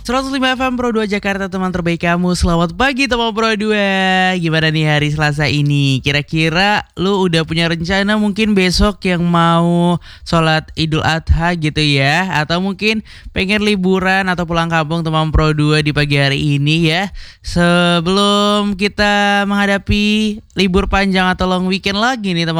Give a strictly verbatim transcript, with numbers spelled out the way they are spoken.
seratus lima F M Pro dua Jakarta, teman terbaik kamu. Selamat pagi teman Pro dua. Gimana nih hari Selasa ini? Kira-kira lu udah punya rencana mungkin besok yang mau sholat Idul Adha gitu ya? Atau mungkin pengen liburan atau pulang kampung teman Pro dua di pagi hari ini ya? Sebelum kita menghadapi libur panjang atau long weekend lagi nih teman